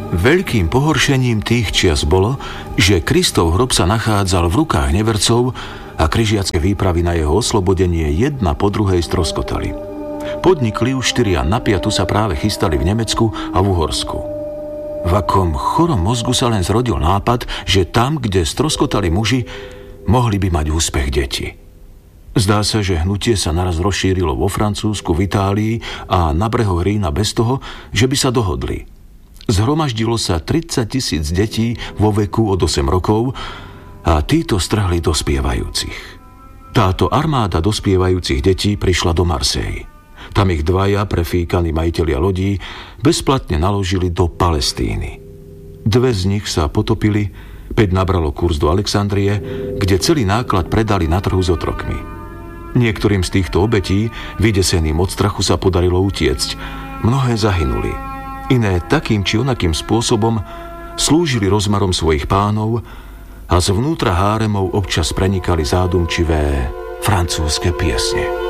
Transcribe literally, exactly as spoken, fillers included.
Veľkým pohoršením tých čias bolo, že Kristov hrob sa nachádzal v rukách nevercov a križiacké výpravy na jeho oslobodenie jedna po druhej stroskotali. Podnikli už štyria na piatu sa práve chystali v Nemecku a v Uhorsku. V akom chorom mozgu sa len zrodil nápad, že tam, kde stroskotali muži, mohli by mať úspech deti. Zdá sa, že hnutie sa naraz rozšírilo vo Francúzsku, v Itálii a na brehoch Rína bez toho, že by sa dohodli. Zhromaždilo sa tridsať tisíc detí vo veku od osem rokov a títo strhli dospievajúcich. Táto armáda dospievajúcich detí prišla do Marseille. Tam ich dvaja prefíkaní majitelia lodí bezplatne naložili do Palestíny. Dve z nich sa potopili, päť nabralo kurz do Alexandrie, kde celý náklad predali na trhu s otrokmi. Niektorým z týchto obetí, vydeseným od strachu, sa podarilo utiecť. Mnohé zahynuli. Iné takým či onakým spôsobom slúžili rozmarom svojich pánov a zvnútra háremov občas prenikali zádumčivé francúzske piesne.